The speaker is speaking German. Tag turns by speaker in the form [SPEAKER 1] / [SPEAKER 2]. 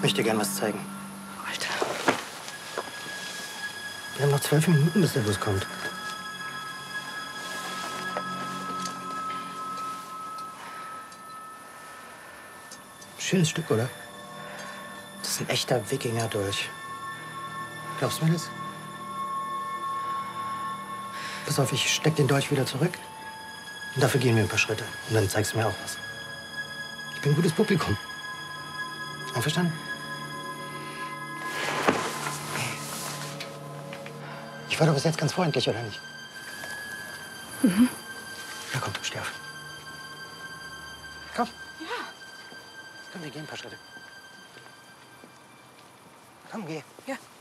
[SPEAKER 1] möchte dir gern was zeigen.
[SPEAKER 2] Alter.
[SPEAKER 1] Wir haben noch 12 Minuten, bis der Bus kommt. Schönes Stück, oder? Das ist ein echter Wikinger-Dolch. Glaubst du mir das? Pass auf, ich steck den Dolch wieder zurück. Und dafür gehen wir ein paar Schritte. Und dann zeigst du mir auch was. Ich bin ein gutes Publikum. Einverstanden? Ich war doch bis jetzt ganz freundlich, oder nicht?
[SPEAKER 2] Mhm.
[SPEAKER 1] Na komm, steh auf. Komm. Ja. Komm, wir gehen ein paar Schritte. Komm, geh.
[SPEAKER 2] Ja.